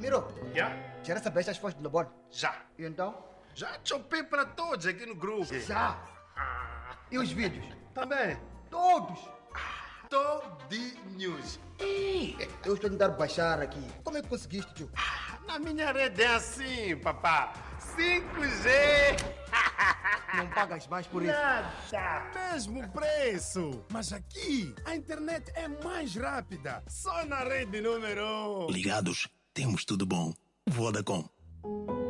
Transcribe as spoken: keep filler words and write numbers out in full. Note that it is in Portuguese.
Miro, Já? já recebeste as fotos do Lebon? Já. E então? Já chopei para todos aqui no grupo. Já. E os vídeos? Também. Todos. Todinhos. Eu estou a tentar baixar aqui. Como é que conseguiste, tio? Na minha rede é assim, papá. cinco G. Não pagas mais por isso. Nada. Mesmo preço. Mas aqui a internet é mais rápida. Só na rede número um. Ligados, temos tudo bom. Vodacom.